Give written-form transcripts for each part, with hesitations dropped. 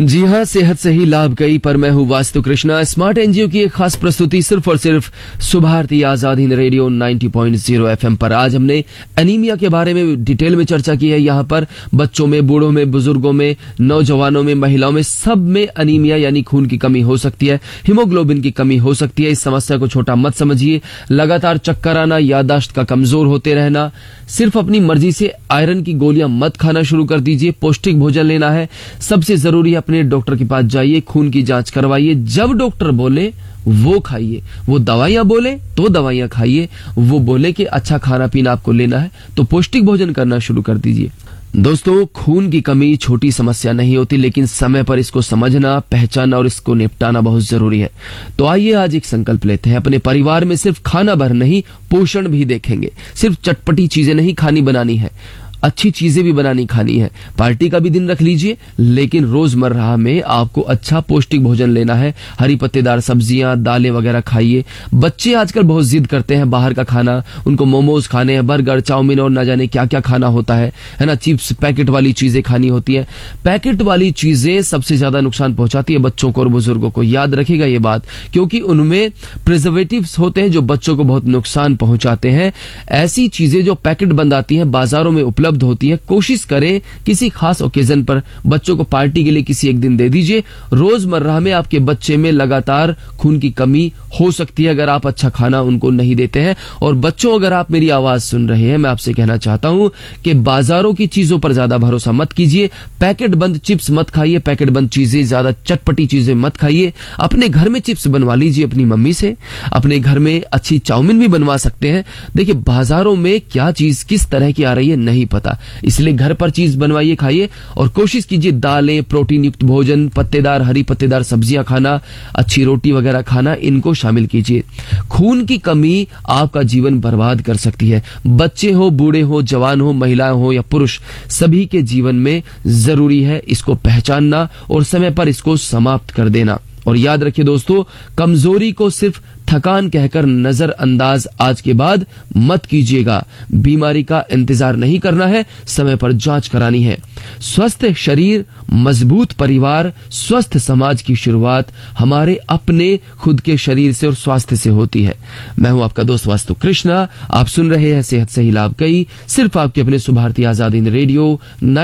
जी हाँ, सेहत से ही लाभ कई पर मैं हूँ वास्तु कृष्णा। स्मार्ट एनजीओ की एक खास प्रस्तुति सिर्फ और सिर्फ सुभारती आजाद हिंद रेडियो 90.0 एफएम पर। आज हमने एनीमिया के बारे में डिटेल में चर्चा की है। यहाँ पर बच्चों में, बूढ़ों में, बुजुर्गों में, नौजवानों में, महिलाओं में, सब में एनीमिया यानी खून की कमी हो सकती है, हीमोग्लोबिन की कमी हो सकती है। इस समस्या को छोटा मत समझिए। लगातार चक्कर आना, याददाश्त का कमजोर होते रहना, सिर्फ अपनी मर्जी से आयरन की गोलियां मत खाना शुरू कर दीजिए। पौष्टिक भोजन लेना है। सबसे जरूरी अपने डॉक्टर के पास जाइए, खून की जांच करवाइए। जब डॉक्टर बोले वो खाइए, वो दवाइयां बोले तो दवाइयां खाइए, वो बोले कि अच्छा खाना पीना आपको लेना है तो पौष्टिक भोजन करना शुरू कर दीजिए। दोस्तों, खून की कमी छोटी समस्या नहीं होती, लेकिन समय पर इसको समझना, पहचानना और इसको निपटाना बहुत जरूरी है। तो आइए आज एक संकल्प लेते हैं। अपने परिवार में सिर्फ खाना भर नहीं, पोषण भी देखेंगे। सिर्फ चटपटी चीजें नहीं खानी बनानी है, अच्छी चीजें भी बनानी खानी है। पार्टी का भी दिन रख लीजिए, लेकिन रोजमर्रा में आपको अच्छा पौष्टिक भोजन लेना है। हरी पत्तेदार सब्जियां, दालें वगैरह खाइए। बच्चे आजकल बहुत जिद करते हैं बाहर का खाना, उनको मोमोज खाने हैं, बर्गर, चाउमीन और ना जाने क्या क्या खाना होता है ना। चिप्स, पैकेट वाली चीजें खानी होती है। पैकेट वाली चीजें सबसे ज्यादा नुकसान पहुंचाती है बच्चों को और बुजुर्गों को। याद रखिएगा ये बात, क्योंकि उनमें प्रिजर्वेटिव्स होते हैं जो बच्चों को बहुत नुकसान पहुंचाते हैं। ऐसी चीजें जो पैकेट बंद आती हैं, बाजारों में उपलब्ध होती है, कोशिश करें किसी खास ओकेजन पर बच्चों को पार्टी के लिए किसी एक दिन दे दीजिए। रोजमर्रा में आपके बच्चे में लगातार खून की कमी हो सकती है अगर आप अच्छा खाना उनको नहीं देते हैं। और बच्चों, अगर आप मेरी आवाज सुन रहे हैं, मैं आपसे कहना चाहता हूं कि बाजारों की चीजों पर ज्यादा भरोसा मत कीजिए। पैकेट बंद चिप्स मत खाइए, पैकेट बंद चीजें, ज्यादा चटपटी चीजें मत खाइए। अपने घर में चिप्स बनवा लीजिए अपनी मम्मी से। अपने घर में अच्छी चाउमीन भी बनवा सकते हैं। देखिए, बाजारों में क्या चीज किस तरह की आ रही है नहीं पता, इसलिए घर पर चीज बनवाइए, खाइए और कोशिश कीजिए दालें, प्रोटीन युक्त भोजन, पत्तेदार, हरी पत्तेदार सब्जियां खाना, अच्छी रोटी वगैरह खाना, इनको शामिल कीजिए। खून की कमी आपका जीवन बर्बाद कर सकती है। बच्चे हो, बूढ़े हो, जवान हो, महिलाएं हो या पुरुष, सभी के जीवन में जरूरी है इसको पहचानना और समय पर इसको समाप्त कर देना। और याद रखिए दोस्तों, कमजोरी को सिर्फ थकान कहकर नजरअंदाज आज के बाद मत कीजिएगा। बीमारी का इंतजार नहीं करना है, समय पर जांच करानी है। स्वस्थ शरीर, मजबूत परिवार, स्वस्थ समाज की शुरुआत हमारे अपने खुद के शरीर से और स्वास्थ्य से होती है। मैं हूं आपका दोस्त वास्तु कृष्णा। आप सुन रहे हैं सेहत से ही लाभ कई, सिर्फ आपके अपने सुभारती आजाद हिंद रेडियो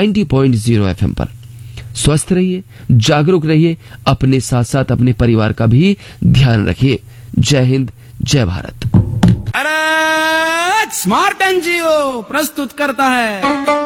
90.0 एफएम पर। स्वस्थ रहिए, जागरूक रहिए, अपने साथ साथ अपने परिवार का भी ध्यान रखिए। जय हिंद, जय भारत। अरे स्मार्ट एनजीओ प्रस्तुत करता है